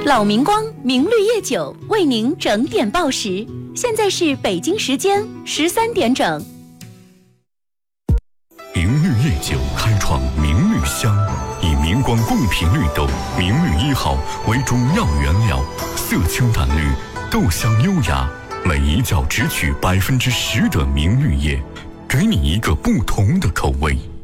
老明光明绿叶酒为您整点报时，现在是北京时间13点整。 明绿叶酒开创明绿香，以明光贡品绿豆明绿1号为主要原料，色清淡绿，豆香优雅，每一窖只取10%的明绿叶，给你一个不同的口味。